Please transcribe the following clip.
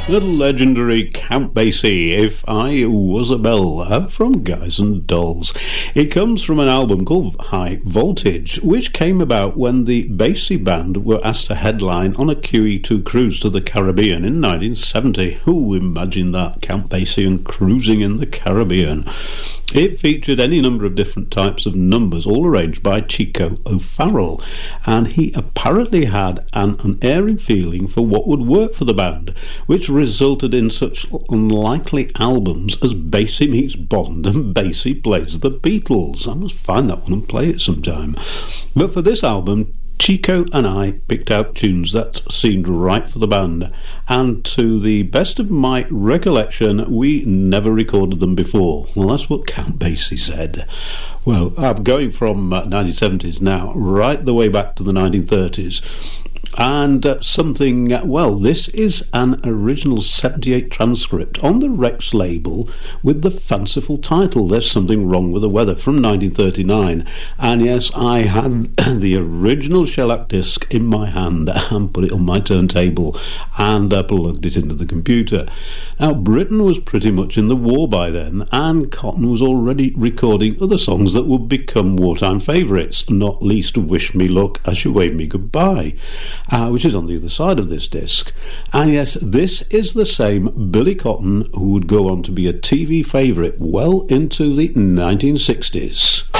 The legendary Count Basie, If I Was a Bell, from Guys and Dolls. It comes from an album called High Voltage, which came about when the Basie Band were asked to headline on a QE2 cruise to the Caribbean in 1970. Who imagined that, Count Basie and cruising in the Caribbean? It featured any number of different types of numbers, all arranged by Chico O'Farrell, and he apparently had an unerring feeling for what would work for the band, which resulted in such unlikely albums as Basie Meets Bond and Basie Plays the Beatles. I must find that one and play it sometime. But for this album, Chico and I picked out tunes that seemed right for the band, and to the best of my recollection, we never recorded them before. Well, that's what Count Basie said. Well, I'm going from 1970s now, right the way back to the 1930s. And this is an original 78 transcript on the Rex label with the fanciful title, There's Something Wrong with the Weather, from 1939. And yes, I had the original shellac disc in my hand and put it on my turntable and plugged it into the computer. Now, Britain was pretty much in the war by then, and Cotton was already recording other songs that would become wartime favourites, not least Wish Me Luck As You Wave Me Goodbye, which is on the other side of this disc. And yes, this is the same Billy Cotton who would go on to be a TV favourite well into the 1960s.